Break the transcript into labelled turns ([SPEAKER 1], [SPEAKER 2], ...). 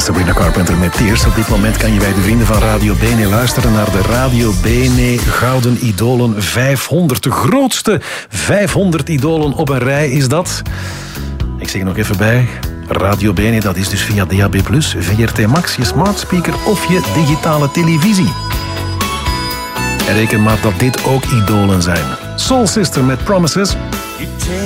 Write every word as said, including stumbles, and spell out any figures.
[SPEAKER 1] Sabrina Carpenter met Tears. Op dit moment kan je bij de vrienden van Radio Bene luisteren naar de Radio Bene Gouden Idolen vijfhonderd. De grootste vijfhonderd idolen op een rij is dat. Ik zeg er nog even bij. Radio Bene, dat is dus via D A B plus, V R T Max, je smart speaker of je digitale televisie. En reken maar dat dit ook idolen zijn. Soul Sister met Promises.